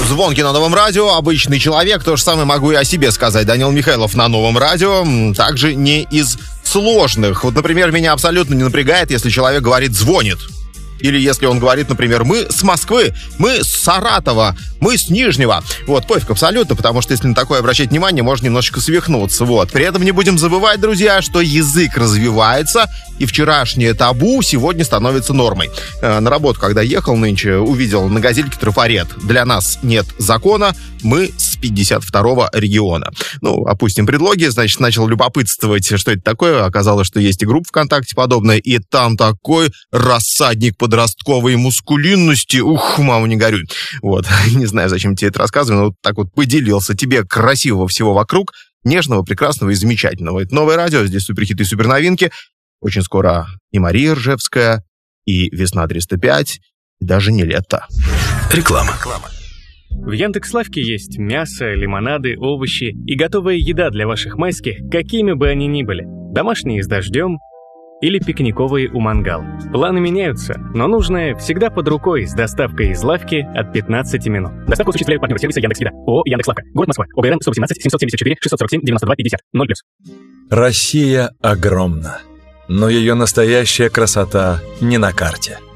Звонки на Новом радио, обычный человек, то же самое могу и о себе сказать. Данил Михайлов на Новом радио, также не из сложных. Вот, например, меня абсолютно не напрягает, если человек говорит «звонит». Или если он говорит, например, мы с Москвы, мы с Саратова, мы с Нижнего. Вот, пофиг абсолютно, потому что если на такое обращать внимание, можно немножечко свихнуться. Вот. При этом не будем забывать, друзья, что язык развивается, и вчерашнее табу сегодня становится нормой. На работу, когда ехал нынче, увидел на газельке трафарет. Для нас нет закона, мы с 52-го региона. Ну, опустим предлоги, значит, начал любопытствовать, что это такое. Оказалось, что есть и группа ВКонтакте подобная, и там такой рассадник подростковой мускулинности. Ух, мама, не горюй. Вот, не знаю, зачем тебе это рассказываю, но вот так вот поделился. Тебе красивого всего вокруг, нежного, прекрасного и замечательного. Это Новое радио, здесь суперхиты и суперновинки. Очень скоро и Мария Ржевская, и Весна 305, и даже не лето. Реклама. В Яндекс.Лавке есть мясо, лимонады, овощи и готовая еда для ваших майских, какими бы они ни были. Домашние с дождем или пикниковые у мангала. Планы меняются, но нужное всегда под рукой с доставкой из лавки от 15 минут. Доставку осуществляют партнеры сервиса Яндекс.Еда. ООО «Яндекс.Лавка». Город Москва. ОГРН 118 774 647 92 50. 0+. Россия огромна, но ее настоящая красота не на карте.